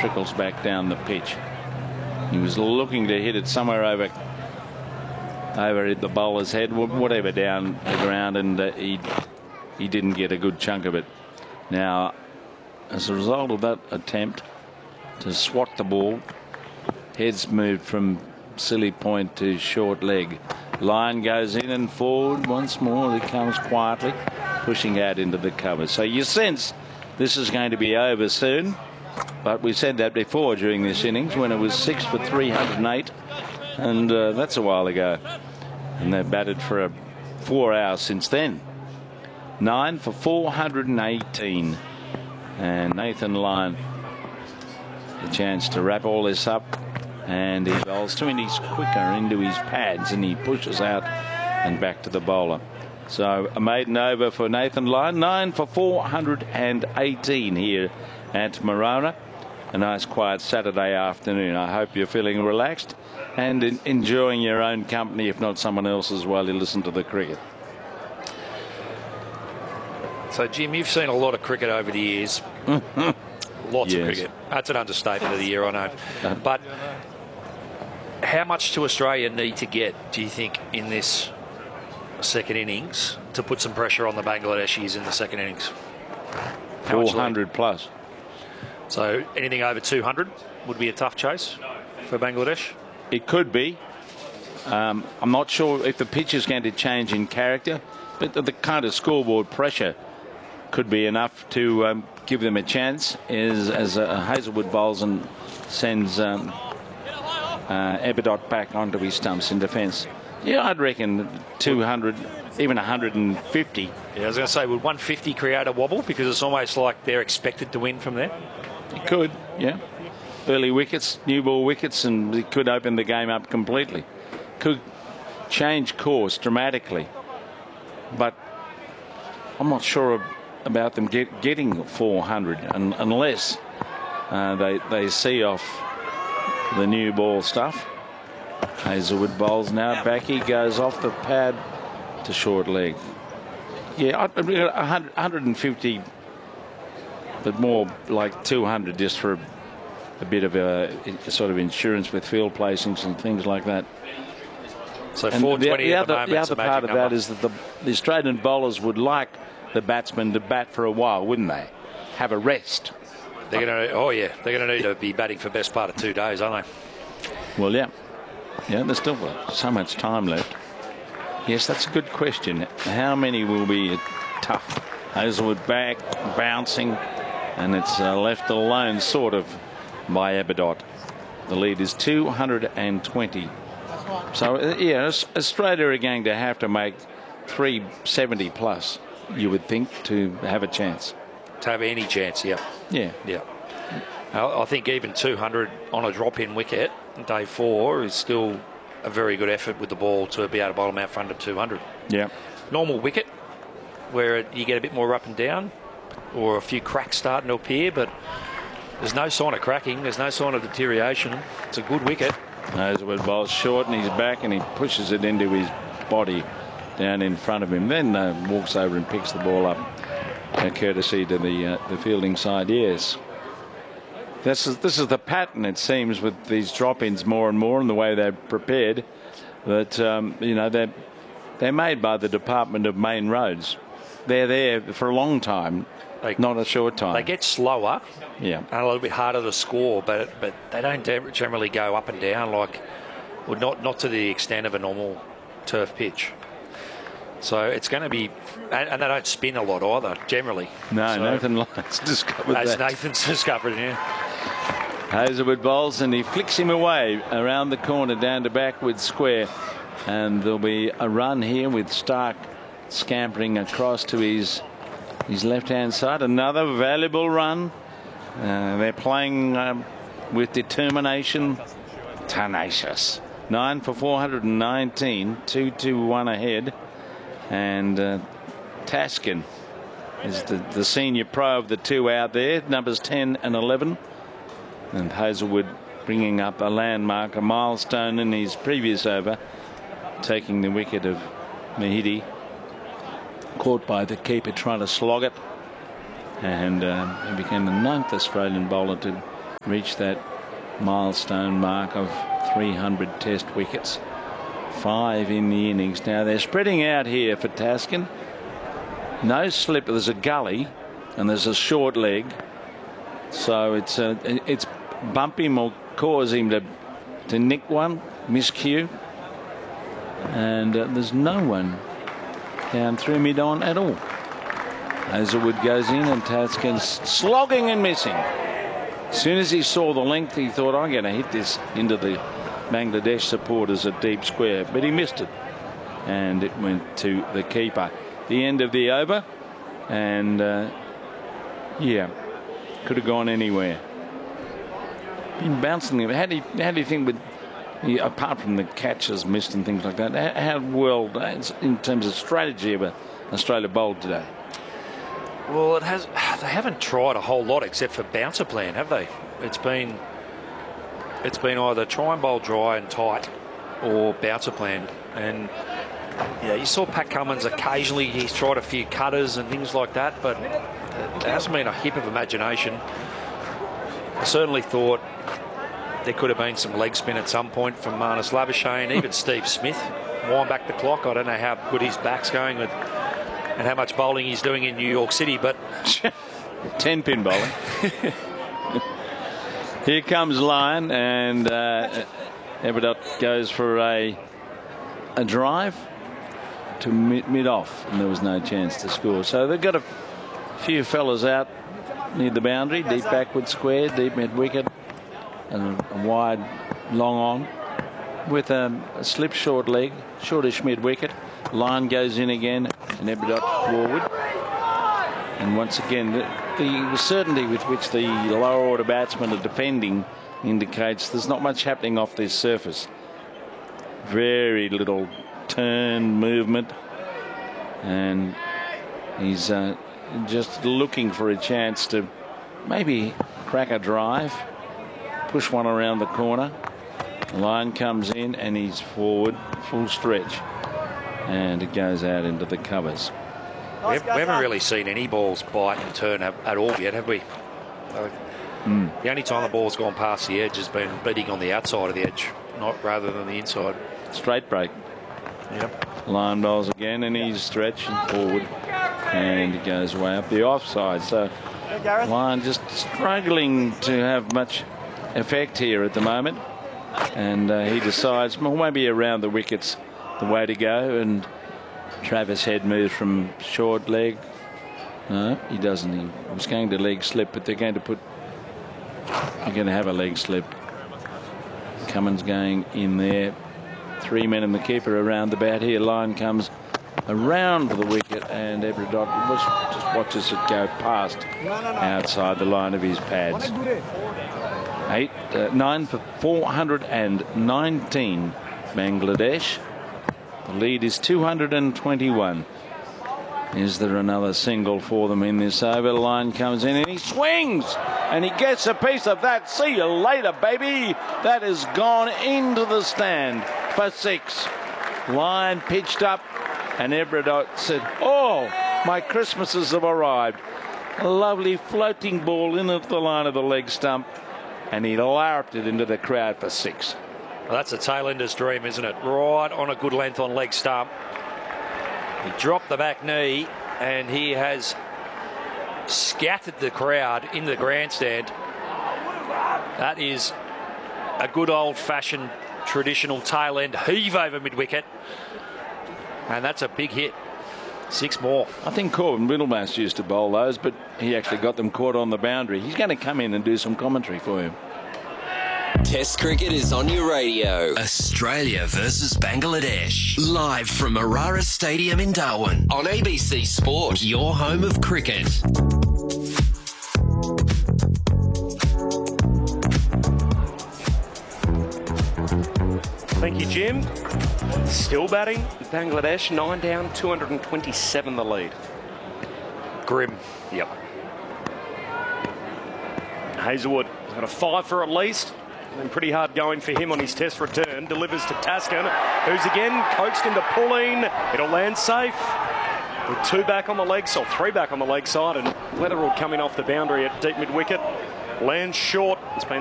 trickles back down the pitch. He was looking to hit it somewhere over the bowler's head, whatever, down the ground, and he didn't get a good chunk of it. Now, as a result of that attempt to swat the ball, heads moved from silly point to short leg. Line goes in and forward once more. He comes quietly, pushing out into the cover. So you sense this is going to be over soon. But we said that before during this innings when it was 6 for 308, and that's a while ago. And they've batted for 4 hours since then. 9 for 418. And Nathan Lyon, the chance to wrap all this up, and he bowls 2 innings quicker into his pads, and he pushes out and back to the bowler. So a maiden over for Nathan Lyon. 9 for 418 here at Moronah. A nice quiet Saturday afternoon. I hope you're feeling relaxed and enjoying your own company, if not someone else's, while you listen to the cricket. So, Jim, you've seen a lot of cricket over the years. Lots of cricket. That's an understatement of the year, I know. But how much do Australia need to get, do you think, in this second innings to put some pressure on the Bangladeshis in the second innings? 400 plus. So anything over 200 would be a tough chase for Bangladesh? It could be. I'm not sure if the pitch is going to change in character, but the kind of scoreboard pressure could be enough to give them a chance as Hazlewood bowls and sends Eberdot back onto his stumps in defence. Yeah, I'd reckon 200, even 150. Yeah, I was going to say, would 150 create a wobble? Because it's almost like they're expected to win from there. It could, yeah. Early wickets, new ball wickets, and it could open the game up completely. Could change course dramatically. But I'm not sure about them getting 400 unless they see off the new ball stuff. Hazlewood bowls now. Back he goes off the pad to short leg. Yeah, 150, but more like 200 just for a bit of a sort of insurance with field placings and things like that. So 420 at the moment. The other part of that is that the Australian bowlers would like the batsmen to bat for a while, wouldn't they? Have a rest. They're going to, they're going to need to be batting for the best part of 2 days, aren't they? Well, yeah. Yeah, there's still so much time left. Yes, that's a good question. How many will be tough? Hazlewood back, bouncing, and it's left alone, sort of, by Eberdot. The lead is 220. So, yeah, Australia are going to have to make 370 plus, you would think, to have a chance. To have any chance, yeah. Yeah. Yeah. I think even 200 on a drop-in wicket, day 4, is still a very good effort with the ball to be able to bowl them out front at 200. Yeah. Normal wicket, where you get a bit more up and down, or a few cracks starting to appear, but there's no sign of cracking, there's no sign of deterioration. It's a good wicket. Hazlewood bowls short and he's back and he pushes it into his body down in front of him. Then walks over and picks the ball up, courtesy to the fielding side. Yes. This is the pattern, it seems, with these drop-ins more and more, and the way they're prepared. That you know, they're made by the Department of Main Roads. They're there for a long time, not a short time. They get slower, yeah, and a little bit harder to score, but they don't generally go up and down like, well, not to the extent of a normal turf pitch. So it's going to be, and they don't spin a lot either, generally. No, so Nathan Lyon's discovered that. Nathan's discovered, yeah. Hazlewood bowls and he flicks him away around the corner down to backward square, and there'll be a run here with Stark scampering across to his left-hand side. Another valuable run. They're playing with determination, tenacious. 9 for 419, 2-1 ahead. And Taskin is the senior pro of the two out there, numbers 10 and 11. And Hazlewood bringing up a landmark, a milestone in his previous over, taking the wicket of Mahidi, caught by the keeper trying to slog it. And he became the 9th Australian bowler to reach that milestone mark of 300 Test wickets. 5 in the innings. Now they're spreading out here for Taskin. No slip. There's a gully and there's a short leg, so it's bump him or cause him to nick one, miscue, and there's no one down through mid-on at all. Hazlewood goes in and Taskin's slogging and missing. As soon as he saw the length, he thought, I'm going to hit this into the Bangladesh supporters at deep square, but he missed it, and it went to the keeper. The end of the over, and yeah, could have gone anywhere. Been bouncing him. How do you think, with apart from the catches missed and things like that, how well in terms of strategy of Australia bowled today? Well, they haven't tried a whole lot except for bouncer plan, have they? It's been either try and bowl dry and tight or bouncer plan. And yeah, you saw Pat Cummins occasionally, he's tried a few cutters and things like that, but it hasn't been a heap of imagination. I certainly thought there could have been some leg spin at some point from Marnus Labuschagne, even Steve Smith. Wind back the clock. I don't know how good his back's going with and how much bowling he's doing in New York City, but 10 pin bowling. Here comes Lyon, and Everett goes for a drive to mid off, and there was no chance to score. So they've got a few fellas out near the boundary, deep backward square, deep mid wicket, and a wide long on with a slip short leg, shortish mid wicket. Lyon goes in again, and Everett forward. And once again, the certainty with which the lower order batsmen are defending indicates there's not much happening off this surface. Very little turn movement, and he's just looking for a chance to maybe crack a drive, push one around the corner. The line comes in and he's forward, full stretch, and it goes out into the covers. We haven't really seen any balls bite and turn at all yet, have we? The only time the ball's gone past the edge has been beating on the outside of the edge, not rather than the inside. Straight break. Yep. Line bowls again, and he's stretching forward, and he goes way up the offside. So Lyon just struggling to have much effect here at the moment, and he decides, well, maybe around the wickets the way to go. And Travis Head moves from short leg. No, he doesn't. He was going to leg slip, but they're going to have a leg slip. Cummins going in there. 3 men and the keeper around the bat here. Line comes around the wicket, and Everett just watches it go past outside the line of his pads. 9 for 419 Bangladesh. The lead is 221. Is there another single for them in this over? Line comes in and he swings, and he gets a piece of that. See you later, baby. That has gone into the stand for 6. Line pitched up, and Everett said, oh, my Christmases have arrived. A lovely floating ball in at the line of the leg stump, and he larped it into the crowd for 6. Well, that's a tail-ender's dream, isn't it? Right on a good length on leg stump. He dropped the back knee, and he has scattered the crowd in the grandstand. That is a good old-fashioned traditional tail-end heave over mid-wicket, and that's a big hit. 6 more. I think Corbin Middlemass used to bowl those, but he actually got them caught on the boundary. He's going to come in and do some commentary for him. Test cricket is on your radio. Australia versus Bangladesh. Live from Marara Stadium in Darwin. On ABC Sport, your home of cricket. Thank you, Jim. Still batting. Bangladesh 9 down, 227 the lead. Grim. Yep. Hazlewood has got a 5 for at least. And pretty hard going for him on his test return. Delivers to Taskin, who's again coaxed into pulling. It'll land safe. With 2 back on the leg side, 3 back on the leg side, and Leatherwood coming off the boundary at deep mid wicket. lands short. It's been